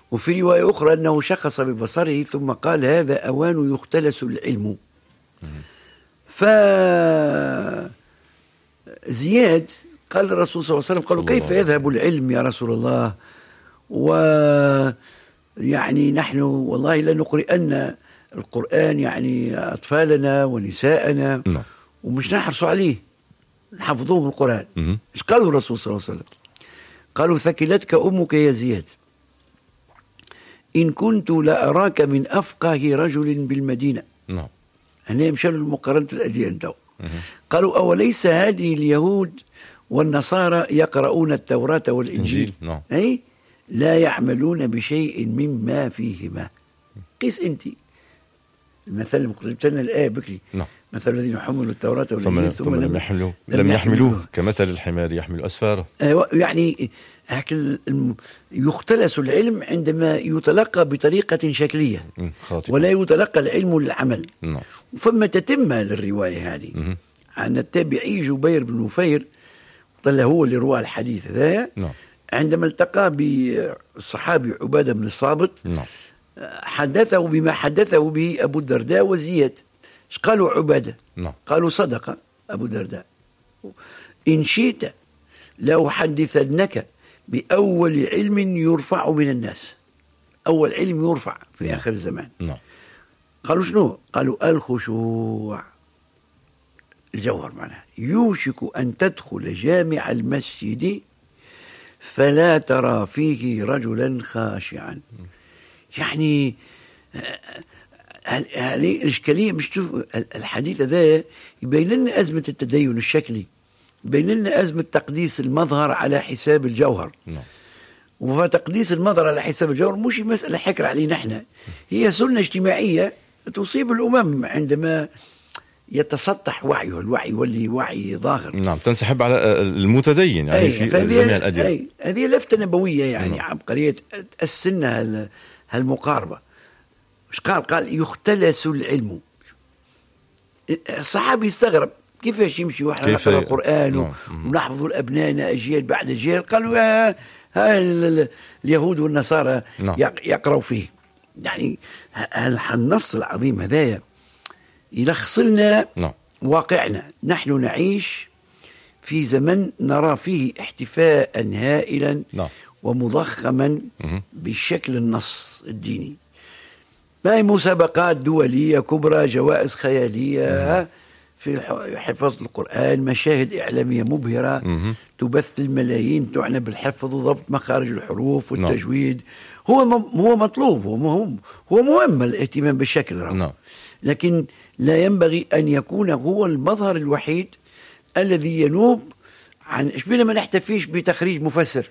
وفي رواية أخرى أنه شخص ببصره ثم قال هذا أوان يختلس العلم. فزياد قال الرسول صلى الله عليه وسلم قالوا كيف يذهب العلم يا رسول الله، ويعني نحن والله لنقرئن القرآن يعني أطفالنا ونساءنا ومش نحرص عليه نحفظوهم القرآن. ايش قالوا الرسول صلى الله عليه وسلم؟ قالوا ثكلتك أمك يا زياد، إن كنت لأراك من أفقه رجل بالمدينة. هنا مشان المقارنة الأديان تو. قالوا أوليس هذه اليهود والنصارى يقرؤون التوراة والإنجيل أي لا يعملون بشيء مما فيهما. قيس أنت المثل قلت لنا الآية بكري مثل الذين حملوا التوراة والإنجيل ثم لم يحملوه كمثل الحمار يحمل أسفاره. يعني يختلس العلم عندما يتلقى بطريقة شكلية ولا يتلقى العلم للعمل. ثم تتمة للرواية هذه عن التابعي جبير بن نفير طلع هو اللي روى الحديث هذا عندما التقى بالصحابي عبادة بن الصامت حدثه بما حدثه به أبو الدرداء وزياد. ايش قالوا عبادة؟ قالوا صدق أبو الدرداء، إن شئت لأحدثنك بأول علم يرفع من الناس، أول علم يرفع في آخر الزمان. قالوا شنو؟ قالوا الخشوع، الجوهر معناها يوشك أن تدخل جامع المسجد فلا ترى فيه رجلا خاشعا. يعني هذه الإشكالية مش تشوف الحديث هذا يبين لنا أزمة التدين الشكلي، يبين لنا أزمة تقديس المظهر على حساب الجوهر. وتقديس المظهر على حساب الجوهر مش مسألة حكر علينا احنا، هي سنة اجتماعية تصيب الأمم عندما يتسطح وعيه، الوعي يولي وعي ظاهر. تنسحب على المتدين يعني في جميع الأديان. هذه لفتة نبوية يعني عبقرية السنة هالمقاربة. مش قال يختلس العلم. الصحابي يستغرب كيفاش يمشي واحد نقرأ القرآن ونحفظ الأبناء أجيال بعد أجيال. قالوا ها اليهود والنصارى يقرأوا فيه. يعني النص العظيم هذايا يلخص لنا واقعنا. نحن نعيش في زمن نرى فيه احتفاء هائلا ومضخما بشكل النص الديني. ما مسابقات دولية كبرى، جوائز خيالية في حفظ القرآن، مشاهد إعلامية مبهرة تبث الملايين تعنى بالحفظ وضبط مخارج الحروف والتجويد. هو مطلوب، هو مهم الاهتمام بالشكل لكن لا ينبغي أن يكون هو المظهر الوحيد الذي ينوب عن إشبينا ما نحتفيش بتخريج مفسر.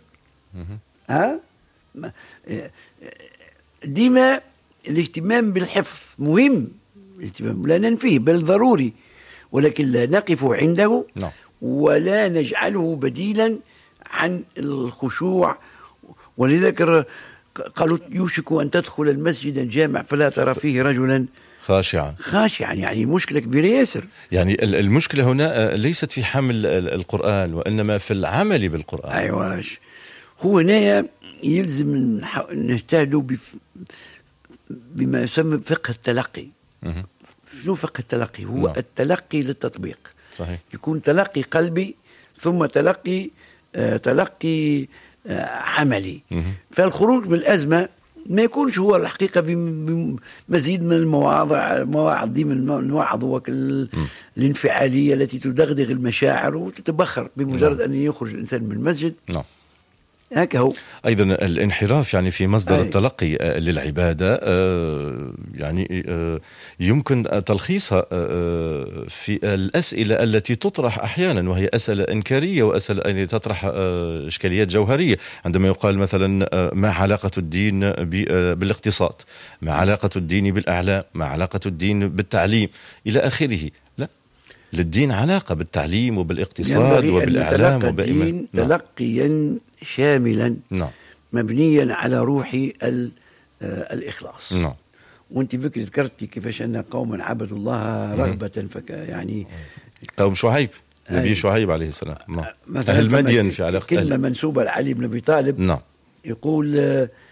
ديما الاهتمام بالحفظ مهم، الاهتمام لا ننفيه بل ضروري، ولكن لا نقف عنده ولا نجعله بديلا عن الخشوع. ولذلك قالوا يوشك أن تدخل المسجد الجامع فلا ترى فيه رجلا خاشعا. يعني مشكلة كبيرة ياسر. يعني المشكلة هنا ليست في حمل القرآن وإنما في العمل بالقرآن. أيوة، هو هنا يلزم نجتهد بما يسمى فقه التلقي. شنو فقه التلقي؟ هو التلقي للتطبيق. صحيح. يكون تلقي قلبي ثم تلقي عملي. فالخروج من الأزمة ما يكونش هو الحقيقة بمزيد من المواعظ دي من الوعظ الانفعالية التي تدغدغ المشاعر وتتبخر بمجرد أن يخرج الإنسان من المسجد. هكا هو أيضا الانحراف يعني في مصدر التلقي للعبادة يعني يمكن تلخيصها في الأسئلة التي تطرح أحيانا، وهي أسئلة إنكارية وأسئلة التي تطرح إشكاليات جوهرية. عندما يقال مثلا ما علاقة الدين بالاقتصاد، ما علاقة الدين بالأعلام، ما علاقة الدين بالتعليم إلى آخره. لا، للدين علاقة بالتعليم وبالاقتصاد وبالإعلام الدين تلقيا شاملا مبنيا على روح الإخلاص. وانت بكري ذكرتي كيفاش أن قوما عبدوا الله رغبة يعني قوم شعيب، نبي شعيب عليه السلام. أهل مدين في علاقة كلمة منسوبة لعلي بن أبي طالب يقول